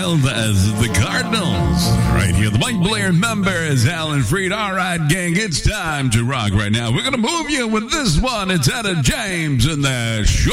wild as the Cardinals. Right here, the Mike Blair member is Alan Freed. All right, gang, it's time to rock right now. We're going to move you with this one. It's Etta James in the show.